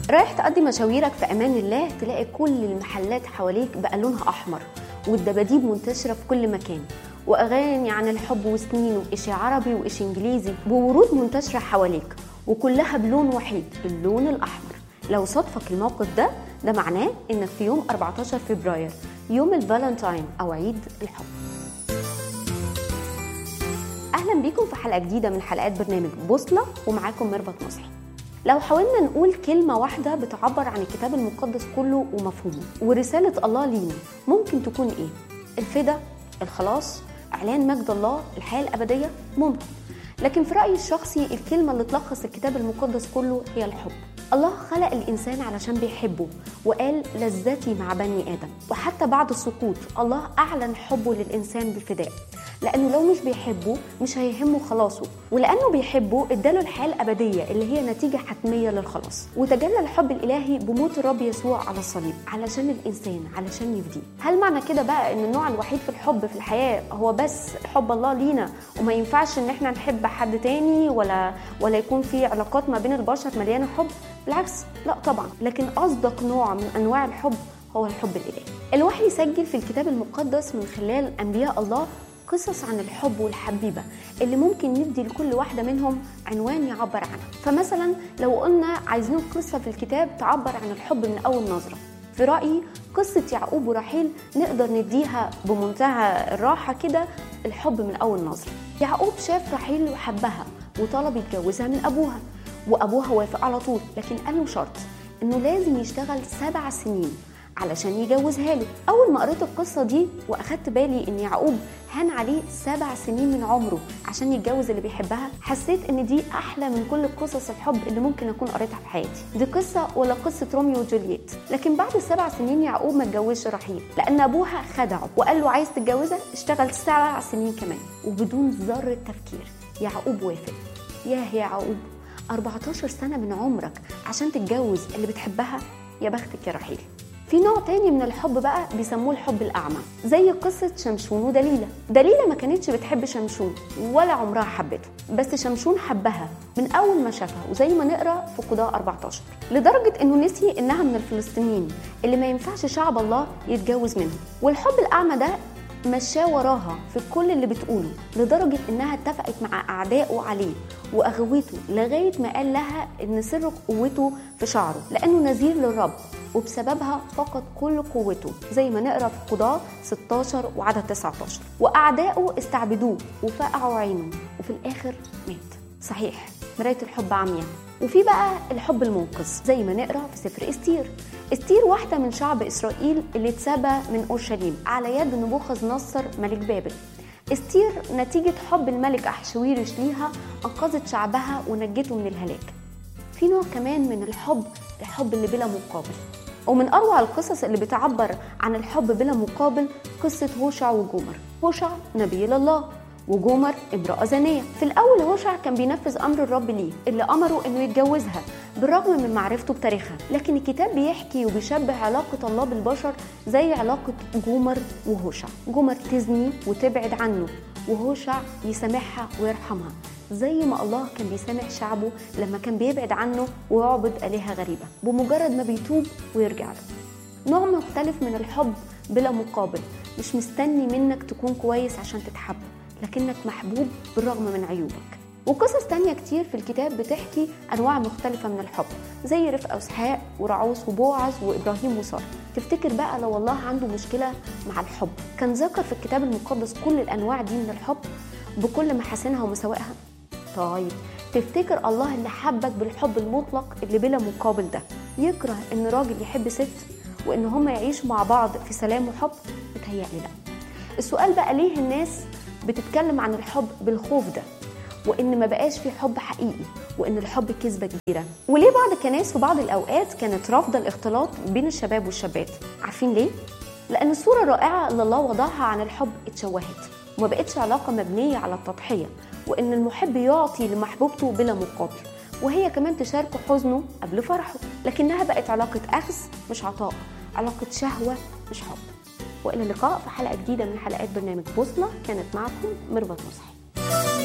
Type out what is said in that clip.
رايح تقضي مشاويرك في امان الله، تلاقي كل المحلات حواليك بقى لونها احمر، والدباديب منتشره في كل مكان، واغاني عن الحب وسنين، وإشي عربي وإشي انجليزي، وورود منتشره حواليك وكلها بلون وحيد، اللون الاحمر. لو صادفك الموقف ده معناه انك في يوم 14 فبراير، يوم الفالنتاين او عيد الحب. اهلا بيكم في حلقه جديده من حلقات برنامج بوصله، ومعاكم ميرفت مصحي. لو حاولنا نقول كلمه واحده بتعبر عن الكتاب المقدس كله ومفهومه ورساله الله لينا، ممكن تكون ايه؟ الفدا، الخلاص، اعلان مجد الله، الحياه الابديه، ممكن. لكن في رايي الشخصي الكلمه اللي تلخص الكتاب المقدس كله هي الحب. الله خلق الإنسان علشان بيحبه، وقال لذتي مع بني آدم. وحتى بعد السقوط الله أعلن حبه للإنسان بالفداء، لأنه لو مش بيحبه مش هيهمه خلاصه، ولأنه بيحبه اداله الحياة الأبدية اللي هي نتيجة حتمية للخلاص. وتجلى الحب الإلهي بموت الرب يسوع على الصليب علشان الإنسان، علشان يفديه. هل معنى كده بقى إن النوع الوحيد في الحب في الحياة هو بس حب الله لينا، وما ينفعش إن احنا نحب حد تاني ولا يكون في علاقات ما بين البشر مليانة حب؟ بالعكس، لا طبعا. لكن أصدق نوع من أنواع الحب هو الحب الإلهي. الوحي سجل في الكتاب المقدس من خلال أنبياء الله قصص عن الحب والحبيبة اللي ممكن ندي لكل واحدة منهم عنوان يعبر عنها. فمثلا لو قلنا عايزين قصة في الكتاب تعبر عن الحب من أول نظرة، في رأيي قصة يعقوب ورحيل نقدر نديها بمنتهى الراحة كده الحب من أول نظرة. يعقوب شاف رحيل وحبها وطلب يتجوزها من أبوها، وأبوها وافق على طول، لكن قال له شرط إنه لازم يشتغل 7 سنين علشان يجوزها له. أول ما قريت القصة دي وأخدت بالي إن يعقوب هان عليه 7 سنين من عمره عشان يتجوز اللي بيحبها، حسيت إن دي أحلى من كل قصص الحب اللي ممكن أكون قريتها في حياتي. دي قصة ولا قصة روميو وجولييت. لكن بعد 7 سنين يعقوب ما اتجوزش رحيل، لأن أبوها خدعه وقال له عايز تتجوزها اشتغل 7 سنين كمان. وبدون ذرة تفكير يعقوب وافق. يا يعقوب، 14 سنة من عمرك عشان تتجوز اللي بتحبها؟ يا بختك يا رحيل. في نوع تاني من الحب بقى بيسموه الحب الأعمى، زي قصة شمشون ودليلة. دليلة ما كانتش بتحب شمشون ولا عمرها حبته، بس شمشون حبها من أول ما شافها، وزي ما نقرأ في قضاء 14، لدرجة إنه نسي إنها من الفلسطينيين اللي ما ينفعش شعب الله يتجوز منهم. والحب الأعمى ده مشاه وراها في كل اللي بتقوله، لدرجة إنها اتفقت مع أعدائه عليه وأغوته، لغاية ما قال لها إن سر قوته في شعره، لأنه نذير للرب، وبسببها فقد كل قوته، زي ما نقرأ في قضاء 16 وعدد 19. وأعدائه استعبدوه وفقعوا عينه، وفي الآخر مات. صحيح مراية الحب عمياء. وفي بقى الحب المنقذ، زي ما نقرأ في سفر استير واحدة من شعب إسرائيل اللي اتسبى من أورشليم على يد نبوخذ نصر ملك بابل. استير نتيجة حب الملك أحشويرش ليها أنقذت شعبها ونجته من الهلاك. في نوع كمان من الحب اللي بلا مقابل، ومن أروع القصص اللي بتعبر عن الحب بلا مقابل قصة هوشع وجومر. هوشع نبي لله، وجومر امرأة زانية. في الأول هوشع كان بينفذ أمر الرب ليه اللي أمره إنه يتجوزها بالرغم من معرفته بتاريخها، لكن الكتاب بيحكي وبيشبه علاقة الله بالبشر زي علاقة جومر وهوشع. جومر تزني وتبعد عنه، وهوشع يسامحها ويرحمها، زي ما الله كان بيسامح شعبه لما كان بيبعد عنه ويعبد آلهة غريبة بمجرد ما بيتوب ويرجع له. نوع مختلف من الحب بلا مقابل، مش مستني منك تكون كويس عشان تتحب، لكنك محبوب بالرغم من عيوبك. وقصص تانية كتير في الكتاب بتحكي أنواع مختلفة من الحب، زي رفقة وإسحاق ورعوس وبوعز وإبراهيم وسارة. تفتكر بقى لو الله عنده مشكلة مع الحب كان ذكر في الكتاب المقدس كل الأنواع دي من الحب بكل محاسنها ومساوئها؟ طيب تفتكر الله اللي حبك بالحب المطلق اللي بلا مقابل ده يكره إن راجل يحب ست وإن هما يعيشوا مع بعض في سلام وحب؟ متهيألي لا. السؤال بقى ليه الناس بتتكلم عن الحب بالخوف ده، وإن ما بقاش في حب حقيقي، وإن الحب كذبة كبيرة؟ وليه بعض الكنائس في بعض الأوقات كانت رافضة الاختلاط بين الشباب والشابات؟ عارفين ليه؟ لأن الصورة الرائعة اللي الله وضعها عن الحب اتشوهت، وما بقتش علاقة مبنية على التضحية، وإن المحب يعطي لمحبوبته بلا مقابل، وهي كمان تشاركه حزنه قبل فرحه، لكنها بقت علاقة أخذ مش عطاء، علاقة شهوة مش حب. وإلى اللقاء في حلقة جديدة من حلقات برنامج بوصلة. كانت معكم ميرفت مصحي.